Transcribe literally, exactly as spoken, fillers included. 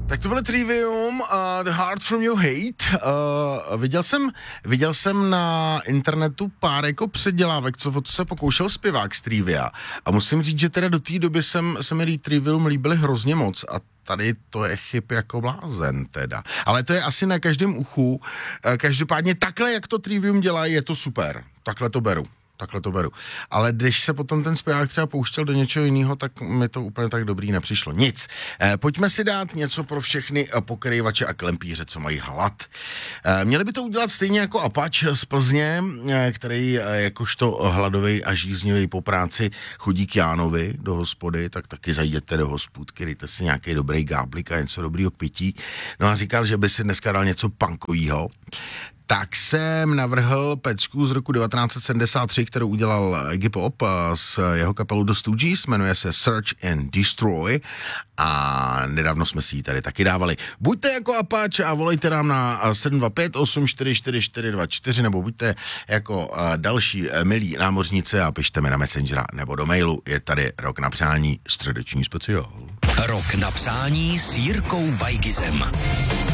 Tak to bylo Trivium, uh, The Heart From Your Hate. Uh, viděl, jsem, viděl jsem na internetu pár jako předělávek, co, co se pokoušel zpěvák z Trivia. A musím říct, že teda do té doby jsem, se mi Trivium líbily hrozně moc a tady to je chyb jako blázen teda. Ale to je asi na každém uchu. Každopádně takhle, jak to Trivium dělá, je to super. Takhle to beru. Takhle to beru. Ale když se potom ten zpěvák třeba pouštěl do něčeho jiného, tak mi to úplně tak dobrý nepřišlo. Nic. E, pojďme si dát něco pro všechny pokrývače a klempíře, co mají hlad. E, měli by to udělat stejně jako Apache z Plzně, e, který e, jakožto hladový a žíznivý po práci chodí k Jánovi do hospody, tak taky zajděte do hospůdky, dejte si nějaký dobrý gáblik a něco dobrýho k pití. No a říkal, že by si dneska dal něco punkovýho. Tak jsem navrhl pecku z roku devatenáct set sedmdesát tři, kterou udělal Iggy Pop s jeho kapelou The Stooges, jmenuje se Search and Destroy a nedávno jsme si ji tady taky dávali. Buďte jako Apache a volejte nám na sedm dva pět osm čtyři čtyři čtyři dva čtyři nebo buďte jako další milí námořníci a pište mi na Messengera nebo do mailu. Je tady Rok na přání, středeční speciál. Rok na přání s Jirkou Weigizem.